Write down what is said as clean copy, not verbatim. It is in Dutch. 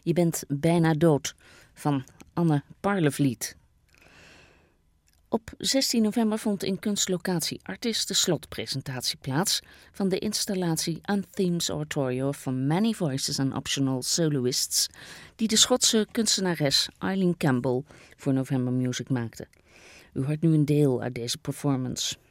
Je bent bijna dood van Anne Parlevliet. Op 16 november vond in kunstlocatie Artis de slotpresentatie plaats van de installatie Unthemes Oratorio van Many Voices and Optional Soloists, die de Schotse kunstenares Eileen Campbell voor November Music maakte. U hoort nu een deel uit deze performance.